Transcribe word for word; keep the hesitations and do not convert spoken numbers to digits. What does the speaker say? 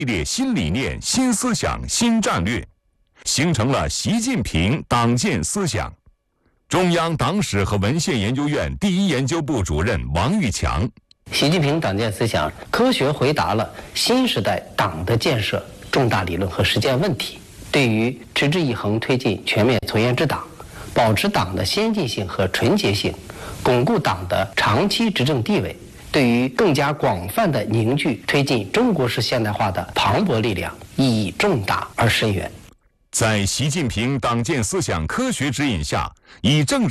系列新理念、新思想、新战略，形成了习近平党建思想。中央党史和文献研究院第一研究部主任王玉强。 习近平党建思想科学回答了新时代党的建设重大理论和实践问题，对于持之以恒推进全面从严治党，保持党的先进性和纯洁性，巩固党的长期执政地位，对于更加广泛的凝聚推进中国式现代化的磅礴力量意义重大而深远。 在习近平党建思想科学指引下，以政治